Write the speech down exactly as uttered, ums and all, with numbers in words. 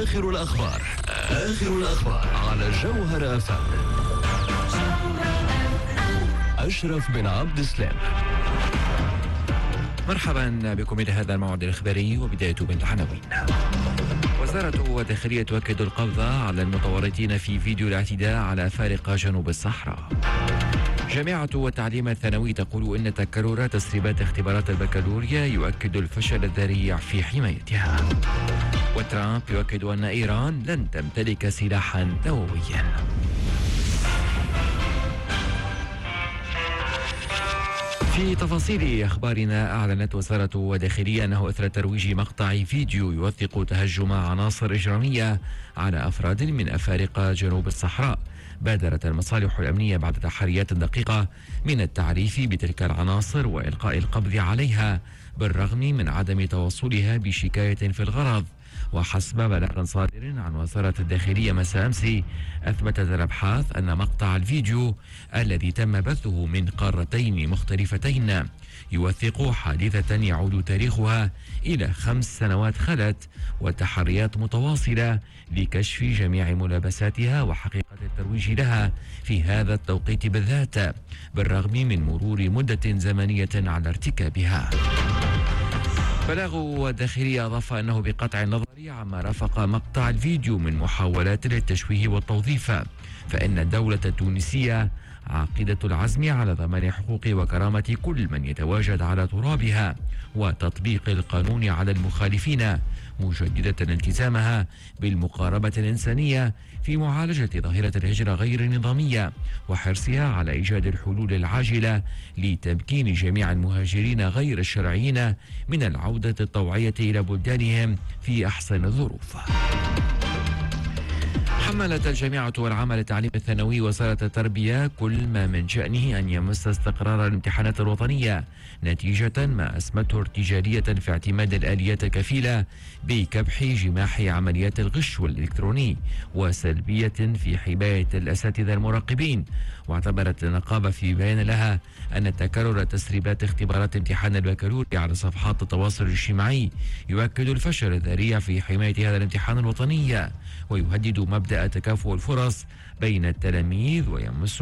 آخر الأخبار آخر الأخبار على جوهر أف أم. أشرف بن عبد السلام. مرحبا بكم إلى هذا الموعد الإخباري، وبداية بالعناوين. وزارة الداخلية تؤكد القبض على المتورطين في فيديو الاعتداء على فارق جنوب الصحراء. جامعة التعليم الثانوي تقول إن تكرر تسريبات اختبارات البكالوريا يؤكد الفشل الذريع في حمايتها. وترامب يؤكد أن إيران لن تمتلك سلاحا نوويا. في تفاصيل أخبارنا، أعلنت وزارة الداخلية أنه إثر ترويج مقطع فيديو يوثق تهجم عناصر إجرامية على أفراد من أفارقة جنوب الصحراء، بادرت المصالح الأمنية بعد تحريات دقيقة من التعريف بتلك العناصر وإلقاء القبض عليها، بالرغم من عدم توصلها بشكاية في الغرض. وحسب بلاغ صادر عن وزارة الداخلية مساء أمس، أثبتت الأبحاث أن مقطع الفيديو الذي تم بثه من قارتين مختلفتين يوثق حادثة يعود تاريخها إلى خمس سنوات خلت، وتحريات متواصلة لكشف جميع ملابساتها وحقيقة الترويج لها في هذا التوقيت بالذات، بالرغم من مرور مدة زمنية على ارتكابها. بلاغ الداخلية أضاف أنه بقطع النظر عما رافق مقطع الفيديو من محاولات للتشويه والتوظيف، فإن الدولة التونسية عاقدة العزم على ضمان حقوق وكرامة كل من يتواجد على ترابها وتطبيق القانون على المخالفين، مجددة التزامها بالمقاربة الإنسانية في معالجة ظاهرة الهجرة غير النظامية، وحرصها على إيجاد الحلول العاجلة لتمكين جميع المهاجرين غير الشرعيين من العودة الطوعية إلى بلدانهم في أحسن الظروف. حملت الجامعة والعمل التعليم الثانوي وزارة التربية كل ما من شأنه أن يمس استقرار الامتحانات الوطنية، نتيجة ما أسمته ارتجالية في اعتماد الآليات الكفيلة بكبح جماح عمليات الغش والإلكتروني، وسلبية في حماية الأساتذة المراقبين. واعتبرت النقابة في بيان لها أن تكرر تسريبات اختبارات امتحان البكالوريا على صفحات التواصل الاجتماعي يؤكد الفشل الذريع في حماية هذا الامتحان الوطني، ويهدد مبدأ تكافؤ الفرص بين التلاميذ، ويمس